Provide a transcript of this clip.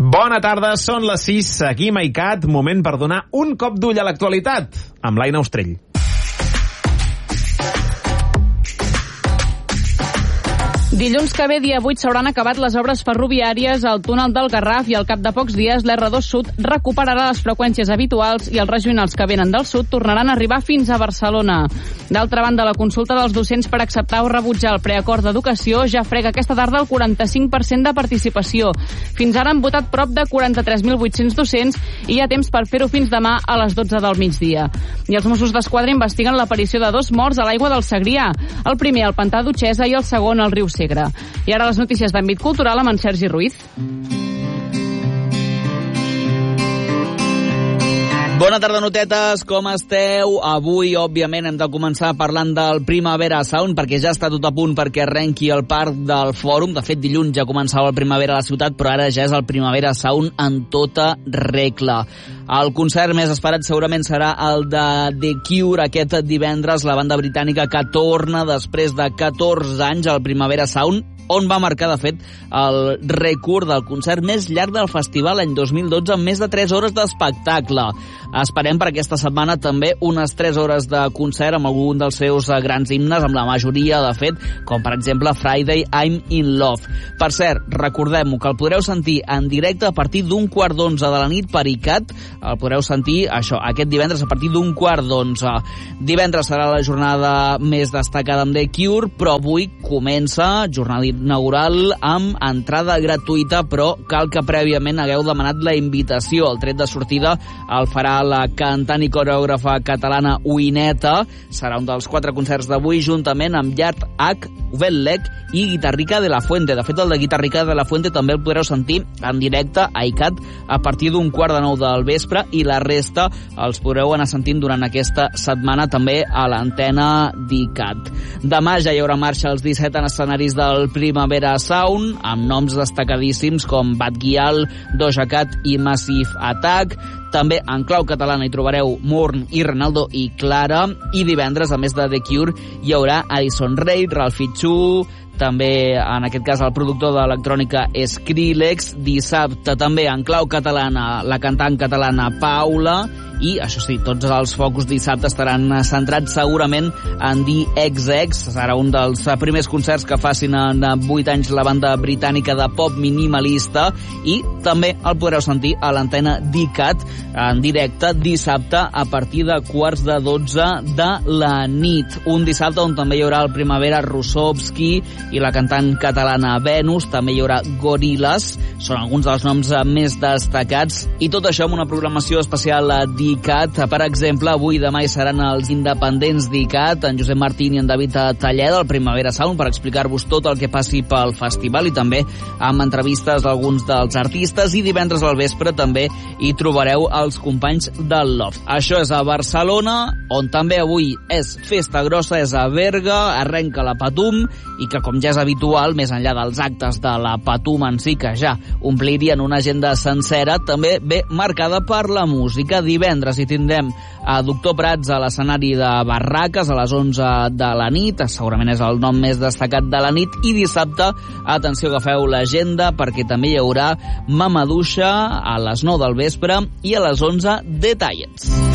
Bona tarda, són les 6, seguim a ICAT, moment per donar un cop d'ull a l'actualitat, amb l'Aina Ostrell. Dilluns que ve, dia 8, s'hauran acabat les obres ferroviàries al túnel del Garraf i al cap de pocs dies l'R2 Sud recuperarà les freqüències habituals i els regionals que venen del sud tornaran a arribar fins a Barcelona. D'altra banda, la consulta dels docents per acceptar o rebutjar el preacord d'educació ja frega aquesta tarda el 45% de participació. Fins ara han votat prop de 43.800 docents i hi ha temps per fer-ho fins demà a les 12 del migdia. I els Mossos d'Esquadra investiguen l'aparició de 2 morts a l'aigua del Segrià. El primer al pantà d'Utxesa i el segon al riu Segre. I ara les notícies d'àmbit cultural amb en Sergi Ruiz. Bona tarda, notetes, com esteu? Avui, òbviament, hem de començar parlant del Primavera Sound, perquè ja està tot a punt perquè arrenqui el parc del Fòrum. De fet, dilluns ja començava el Primavera a la ciutat, però ara ja és el Primavera Sound en tota regla. El concert més esperat segurament serà el de The Cure aquest divendres, la banda britànica que torna després de 14 anys al Primavera Sound, on va marcar, de fet, el rècord del concert més llarg del festival l'any 2012 amb més de 3 hores d'espectacle. Esperem per aquesta setmana també unes 3 hores de concert amb algun dels seus grans himnes, amb la majoria, de fet, com per exemple Friday, I'm in Love. Per cert, recordem-ho, que el podreu sentir en directe a partir d'11:15 de la nit per ICAT. El podreu sentir, això, aquest divendres a partir d'11:15. Divendres serà la jornada més destacada amb The Cure, però avui comença jornada inaugural amb entrada gratuïta, però cal que prèviament hagueu demanat la invitació. El tret de sortida el farà la cantant i coreògrafa catalana Uineta. Serà un dels 4 concerts d'avui, juntament amb Yard H, Ubellec i Guitarrica de la Fuente. De fet, el de Guitarrica de la Fuente també el podreu sentir en directe a ICAT a partir d'8:45 del vespre, i la resta els podreu anar sentint durant aquesta setmana també a l'antena d'ICAT. Demà ja hi haurà marxa als 17 en escenaris del Primavera Sound, amb noms destacadíssims com Bad Gyal, Doja Cat i Massive Attack. També en clau catalana hi trobareu Morn i Renaldo i Clara. I divendres, a més de The Cure, hi haurà Addison Rae, Ralphie Chu, també en aquest cas el productor d'electrònica Skrillex. Dissabte també en clau catalana la cantant catalana Paula. I, això sí, tots els focus dissabte estaran centrats segurament en DXX. Serà un dels primers concerts que facin en 8 anys la banda britànica de pop minimalista, i també el podreu sentir a l'antena d'ICAT en directe dissabte a partir de 11:45 de la nit. Un dissabte on també hi haurà el Primavera Russovski i la cantant catalana Venus. També hi haurà Gorillaz. Són alguns dels noms més destacats, i tot això amb una programació especial d'ICAT. Per exemple, avui i demà hi seran els independents d'ICAT, en Josep Martín i en David Talleda, del Primavera Sound, per explicar-vos tot el que passi pel festival, i també amb entrevistes a alguns dels artistes. I divendres al vespre també hi trobareu els companys del Loft. Això és a Barcelona, on també avui és festa grossa, és a Berga, arrenca la Patum, i que, com ja és habitual, més enllà dels actes de la Patum en si, que ja omplirien una agenda sencera, també ve marcada per la música. Divendres hi tindrem a Doctor Prats a l'escenari de Barraques a les 11 de la nit, segurament és el nom més destacat de la nit. I dissabte, atenció, agafeu l'agenda, perquè també hi haurà Mamaduixa a les 9 del vespre i a les 11 Detalles.